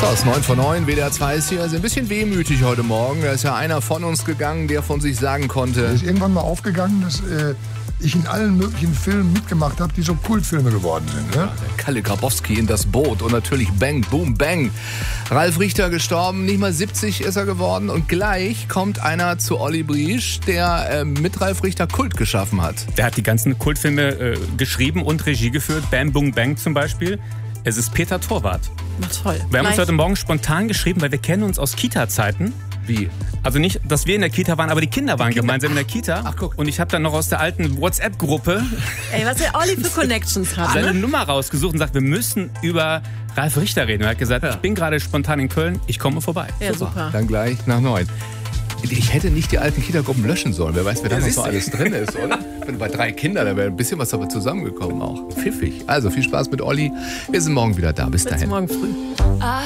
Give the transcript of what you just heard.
So, es ist 9 vor 9, WDR 2 ist hier. Ist ein bisschen wehmütig heute Morgen. Da ist ja einer von uns gegangen, der von sich sagen konnte. Es ist irgendwann mal aufgegangen, dass ich in allen möglichen Filmen mitgemacht habe, die so Kultfilme geworden sind. Ne? Ja, der Kalle Grabowski in Das Boot und natürlich Bang, Boom, Bang. Ralf Richter gestorben, nicht mal 70 ist er geworden. Und gleich kommt einer zu Olli Briesch, der mit Ralf Richter Kult geschaffen hat. Der hat die ganzen Kultfilme geschrieben und Regie geführt. Bam, Boom, Bang zum Beispiel. Es ist Peter Torwart. Na toll. Wir haben uns heute Morgen spontan geschrieben, weil wir kennen uns aus Kita-Zeiten. Wie? Also nicht, dass wir in der Kita waren, aber die Kinder waren gemeinsam in der Kita. Ach, guck. Und ich habe dann noch aus der alten WhatsApp-Gruppe Ey, was der Olli für Connections hat, seine ne? Nummer rausgesucht und sagt, wir müssen über Ralf Richter reden. Und er hat gesagt, ich bin gerade spontan in Köln, ich komme vorbei. Ja, super. Dann gleich nach 9. Ich hätte nicht die alten Kita-Gruppen löschen sollen. Wer weiß, wer da noch so alles drin ist, oder? Wenn bei 3 Kindern, da wäre ein bisschen was dabei zusammengekommen auch. Pfiffig. Also viel Spaß mit Olli. Wir sind morgen wieder da. Bis dahin. Bis morgen früh.